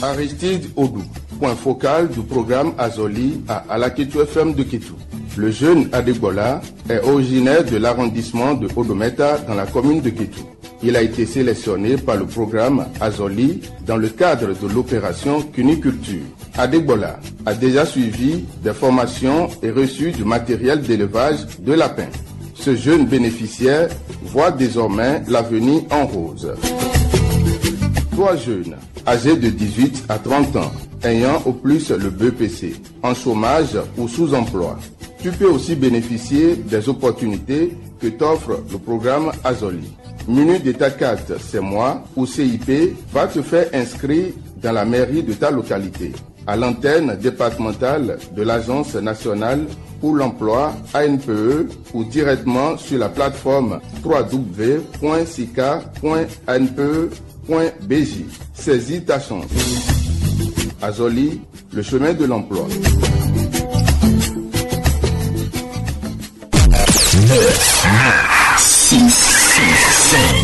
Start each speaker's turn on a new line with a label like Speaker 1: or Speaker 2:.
Speaker 1: Aristide Odou, point focal du programme Azoli à Alaketu FM de Kétou. Le jeune Adegbola est originaire de l'arrondissement de Odometa dans la commune de Kétou. Il a été sélectionné par le programme Azoli dans le cadre de l'opération Cuniculture. Adegbola a déjà suivi des formations et reçu du matériel d'élevage de lapins. Ce jeune bénéficiaire voit désormais l'avenir en rose. Toi jeune, âgé de 18 à 30 ans, ayant au plus le BEPC, en chômage ou sous-emploi, tu peux aussi bénéficier des opportunités que t'offre le programme Azoli. Muni de ta carte CMOA ou CIP va te faire inscrire dans la mairie de ta localité, à l'antenne départementale de l'Agence nationale pour l'emploi ANPE ou directement sur la plateforme www.sika.anpe.bj. Saisis ta chance. Azoli, le chemin de l'emploi.
Speaker 2: 9, 6, 5.